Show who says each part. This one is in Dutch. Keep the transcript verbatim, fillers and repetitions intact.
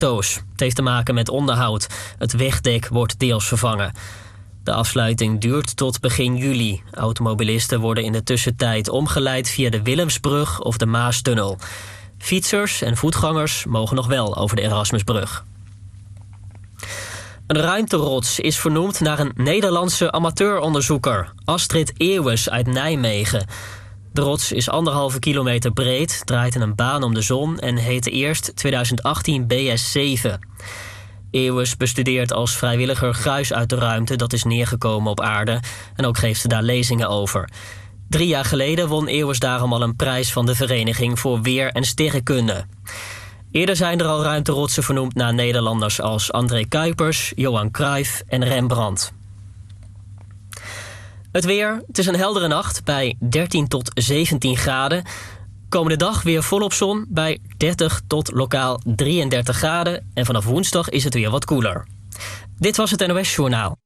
Speaker 1: Het heeft te maken met onderhoud. Het wegdek wordt deels vervangen. De afsluiting duurt tot begin juli. Automobilisten worden in de tussentijd omgeleid via de Willemsbrug of de Maastunnel. Fietsers en voetgangers mogen nog wel over de Erasmusbrug. Een ruimterots is vernoemd naar een Nederlandse amateuronderzoeker, Astrid Eeuwes uit Nijmegen. De rots is anderhalve kilometer breed, draait in een baan om de zon en heette eerst twintig achttien B S zeven. Eeuwes bestudeert als vrijwilliger gruis uit de ruimte dat is neergekomen op aarde en ook geeft ze daar lezingen over. Drie jaar geleden won Eeuwes daarom al een prijs van de Vereniging voor Weer- en Sterrenkunde. Eerder zijn er al ruimterotsen vernoemd naar Nederlanders als André Kuipers, Johan Cruijff en Rembrandt. Het weer, het is een heldere nacht bij dertien tot zeventien graden. Komende dag weer volop zon bij dertig tot lokaal drieëndertig graden. En vanaf woensdag is het weer wat koeler. Dit was het N O S Journaal.